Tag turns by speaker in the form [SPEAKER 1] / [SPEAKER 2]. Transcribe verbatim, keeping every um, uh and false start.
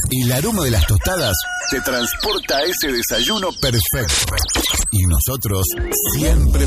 [SPEAKER 1] El aroma de las tostadas te transporta a ese desayuno perfecto. Y nosotros siempre